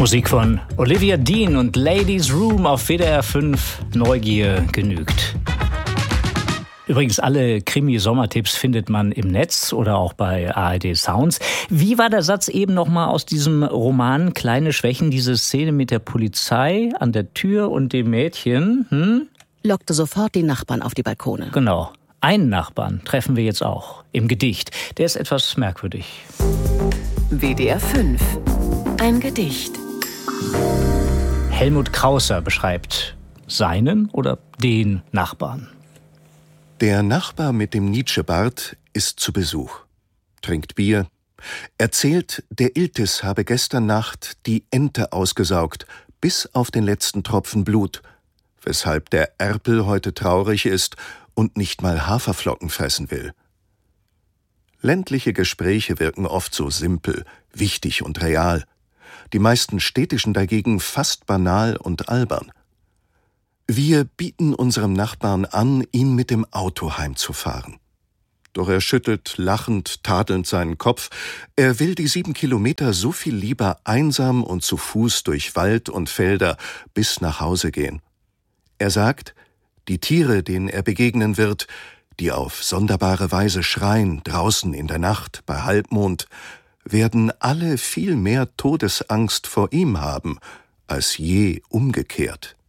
Musik von Olivia Dean und Ladies Room auf WDR 5. Neugier genügt. Übrigens, alle Krimi-Sommertipps findet man im Netz oder auch bei ARD Sounds. Wie war der Satz eben nochmal aus diesem Roman Kleine Schwächen, diese Szene mit der Polizei an der Tür und dem Mädchen? Lockte sofort die Nachbarn auf die Balkone. Genau. Einen Nachbarn treffen wir jetzt auch im Gedicht. Der ist etwas merkwürdig. WDR 5. Ein Gedicht. Helmut Krauser beschreibt seinen oder den Nachbarn. Der Nachbar mit dem Nietzsche-Bart ist zu Besuch, trinkt Bier, erzählt, der Iltis habe gestern Nacht die Ente ausgesaugt, bis auf den letzten Tropfen Blut, weshalb der Erpel heute traurig ist und nicht mal Haferflocken fressen will. Ländliche Gespräche wirken oft so simpel, wichtig und real, die meisten städtischen dagegen fast banal und albern. Wir bieten unserem Nachbarn an, ihn mit dem Auto heimzufahren. Doch er schüttelt lachend, tadelnd seinen Kopf. Er will die 7 Kilometer so viel lieber einsam und zu Fuß durch Wald und Felder bis nach Hause gehen. Er sagt, die Tiere, denen er begegnen wird, die auf sonderbare Weise schreien, draußen in der Nacht, bei Halbmond, werden alle viel mehr Todesangst vor ihm haben, als je umgekehrt.